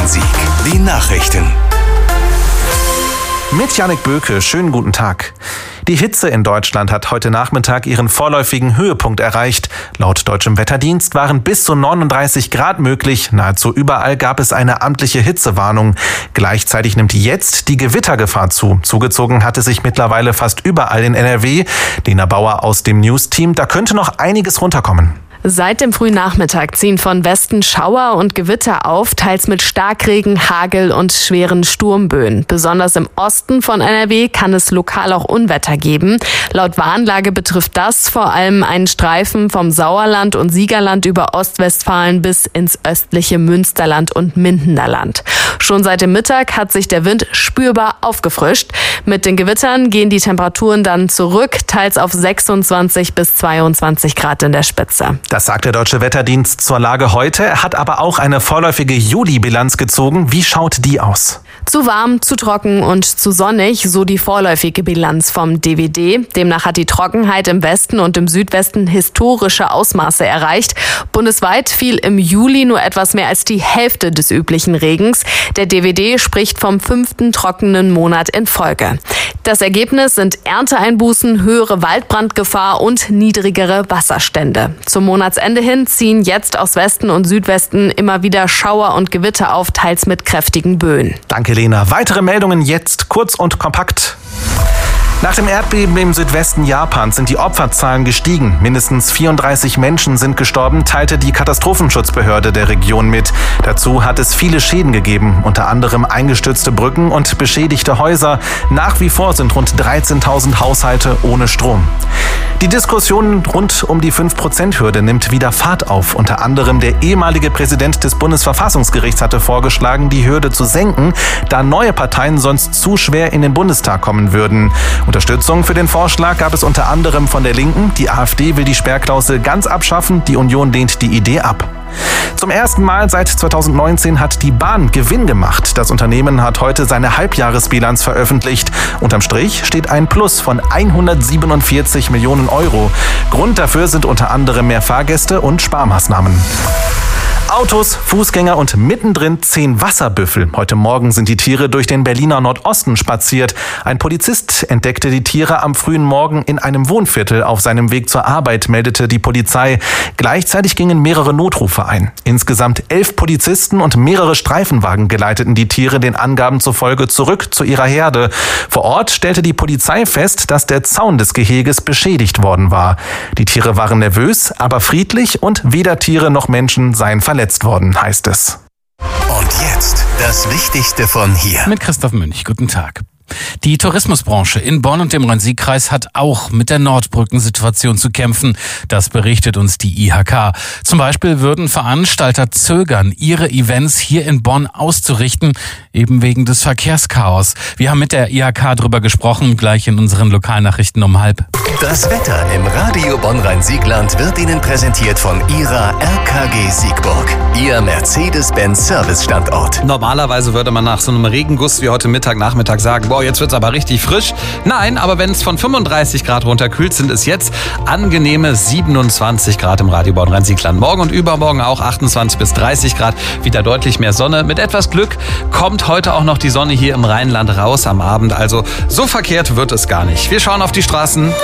Bonn-Rhein-Sieg. Die Nachrichten. Mit Jannik Böke, schönen guten Tag. Die Hitze in Deutschland hat heute Nachmittag ihren vorläufigen Höhepunkt erreicht. Laut deutschem Wetterdienst waren bis zu 39 Grad möglich. Nahezu überall gab es eine amtliche Hitzewarnung. Gleichzeitig nimmt jetzt die Gewittergefahr zu. Zugezogen hatte sich mittlerweile fast überall in NRW. Lena Bauer aus dem News-Team, da könnte noch einiges runterkommen. Seit dem frühen Nachmittag ziehen von Westen Schauer und Gewitter auf, teils mit Starkregen, Hagel und schweren Sturmböen. Besonders im Osten von NRW kann es lokal auch Unwetter geben. Laut Warnlage betrifft das vor allem einen Streifen vom Sauerland und Siegerland über Ostwestfalen bis ins östliche Münsterland und Mindenerland. Schon seit dem Mittag hat sich der Wind spürbar aufgefrischt. Mit den Gewittern gehen die Temperaturen dann zurück, teils auf 26 bis 22 Grad in der Spitze. Das sagt der Deutsche Wetterdienst zur Lage heute. Er hat aber auch eine vorläufige Juli-Bilanz gezogen. Wie schaut die aus? Zu warm, zu trocken und zu sonnig, so die vorläufige Bilanz vom DWD. Demnach hat die Trockenheit im Westen und im Südwesten historische Ausmaße erreicht. Bundesweit fiel im Juli nur etwas mehr als die Hälfte des üblichen Regens. Der DWD spricht vom 5. trockenen Monat in Folge. Das Ergebnis sind Ernteeinbußen, höhere Waldbrandgefahr und niedrigere Wasserstände. Zum Monatsende hin ziehen jetzt aus Westen und Südwesten immer wieder Schauer und Gewitter auf, teils mit kräftigen Böen. Danke, Lena. Weitere Meldungen jetzt kurz und kompakt. Nach dem Erdbeben im Südwesten Japans sind die Opferzahlen gestiegen. Mindestens 34 Menschen sind gestorben, teilte die Katastrophenschutzbehörde der Region mit. Dazu hat es viele Schäden gegeben, unter anderem eingestürzte Brücken und beschädigte Häuser. Nach wie vor sind rund 13.000 Haushalte ohne Strom. Die Diskussion rund um die 5%-Hürde nimmt wieder Fahrt auf. Unter anderem der ehemalige Präsident des Bundesverfassungsgerichts hatte vorgeschlagen, die Hürde zu senken, da neue Parteien sonst zu schwer in den Bundestag kommen würden. Unterstützung für den Vorschlag gab es unter anderem von der Linken. Die AfD will die Sperrklausel ganz abschaffen. Die Union lehnt die Idee ab. Zum ersten Mal seit 2019 hat die Bahn Gewinn gemacht. Das Unternehmen hat heute seine Halbjahresbilanz veröffentlicht. Unterm Strich steht ein Plus von 147 Millionen Euro. Grund dafür sind unter anderem mehr Fahrgäste und Sparmaßnahmen. Autos, Fußgänger und mittendrin 10 Wasserbüffel. Heute Morgen sind die Tiere durch den Berliner Nordosten spaziert. Ein Polizist entdeckte die Tiere am frühen Morgen in einem Wohnviertel auf seinem Weg zur Arbeit, meldete die Polizei. Gleichzeitig gingen mehrere Notrufe ein. Insgesamt 11 Polizisten und mehrere Streifenwagen geleiteten die Tiere den Angaben zufolge zurück zu ihrer Herde. Vor Ort stellte die Polizei fest, dass der Zaun des Geheges beschädigt worden war. Die Tiere waren nervös, aber friedlich und weder Tiere noch Menschen seien verletzt worden, heißt es. Und jetzt das Wichtigste von hier. Mit Christoph Münch, guten Tag. Die Tourismusbranche in Bonn und dem Rhein-Sieg-Kreis hat auch mit der Nordbrückensituation zu kämpfen. Das berichtet uns die IHK. Zum Beispiel würden Veranstalter zögern, ihre Events hier in Bonn auszurichten, eben wegen des Verkehrschaos. Wir haben mit der IHK drüber gesprochen, gleich in unseren Lokalnachrichten um 12:30. Das Wetter im Radio Bonn-Rhein-Siegland wird Ihnen präsentiert von Ihrer RKG Siegburg. Ihr Mercedes-Benz-Service-Standort. Normalerweise würde man nach so einem Regenguss wie heute Nachmittag sagen, boah, jetzt wird's aber richtig frisch. Nein, aber wenn es von 35 Grad runterkühlt, sind es jetzt angenehme 27 Grad im Radio Bonn-Rhein-Siegland. Morgen und übermorgen auch 28 bis 30 Grad. Wieder deutlich mehr Sonne. Mit etwas Glück kommt heute auch noch die Sonne hier im Rheinland raus am Abend. Also so verkehrt wird es gar nicht. Wir schauen auf die Straßen.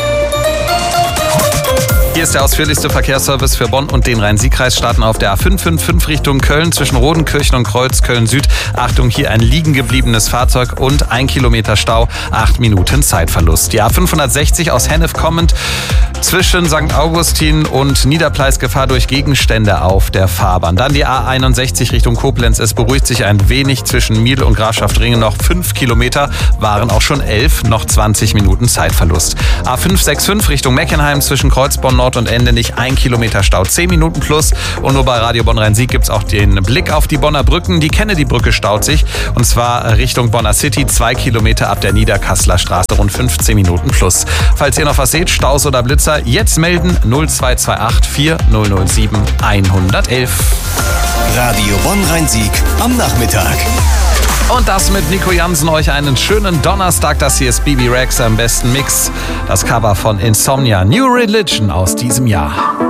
Hier ist der ausführlichste Verkehrsservice für Bonn und den Rhein-Sieg-Kreis. Starten auf der A555 Richtung Köln zwischen Rodenkirchen und Kreuz Köln-Süd. Achtung, hier ein liegen gebliebenes Fahrzeug und 1 Kilometer Stau, 8 Minuten Zeitverlust. Die A560 aus Hennef kommend zwischen St. Augustin und Niederpleis Gefahr durch Gegenstände auf der Fahrbahn. Dann die A61 Richtung Koblenz. Es beruhigt sich ein wenig zwischen Miel und Grafschaft-Ringen. Noch 5 Kilometer, waren auch schon 11, noch 20 Minuten Zeitverlust. A565 Richtung Meckenheim zwischen Kreuzborn Nord und Endenich 1 Kilometer Stau, 10 Minuten plus. Und nur bei Radio Bonn-Rhein-Sieg gibt es auch den Blick auf die Bonner Brücken. Die Kennedy-Brücke staut sich und zwar Richtung Bonner City, 2 Kilometer ab der Niederkasseler Straße, rund 15 Minuten plus. Falls ihr noch was seht, Staus oder Blitzer, jetzt melden 0228 4007 111. Radio Bonn-Rhein-Sieg am Nachmittag. Und das mit Nico Jansen euch einen schönen Donnerstag. Das hier ist Bibi Rex am besten Mix. Das Cover von Insomnia, New Religion aus diesem Jahr.